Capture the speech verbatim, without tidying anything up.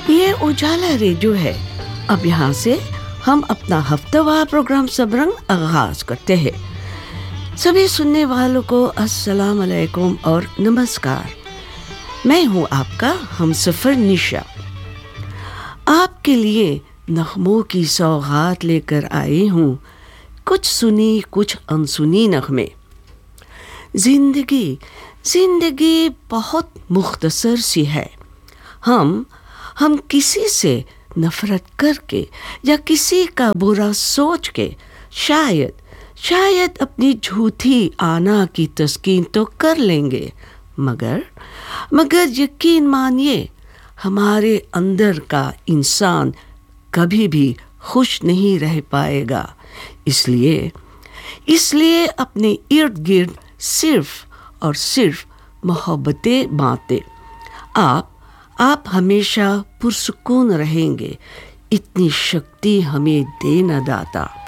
یہ اجالا ریڈیو ہے. اب یہاں سے ہم اپنا ہفتہ وار پروگرام سب رنگ آغاز کرتے ہیں. سبھی سننے والوں کو السلام علیکم اور نمسکار. میں ہوں آپ کا ہمسفر نشا. آپ کے لیے نغموں کی سوغات لے کر آئی ہوں. کچھ سنی کچھ انسنی نغمے. زندگی زندگی بہت مختصر سی ہے. ہم ہم کسی سے نفرت کر کے یا کسی کا برا سوچ کے شاید شاید اپنی جھوٹی آنا کی تسکین تو کر لیں گے، مگر مگر یقین مانیے ہمارے اندر کا انسان کبھی بھی خوش نہیں رہ پائے گا. اس لیے اس لیے اپنے ارد گرد صرف اور صرف محبتیں بانٹیں. آپ آپ ہمیشہ پرسکون رہیں گے. اتنی شکتی ہمیں دے نہ داتا.